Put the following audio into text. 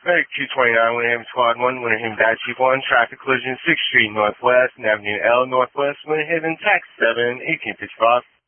Medic 229, Winningham Squad 1, Winningham Dash 1, traffic collision 6th Street Northwest, and Avenue L Northwest, Winningham, tax 7, 1855.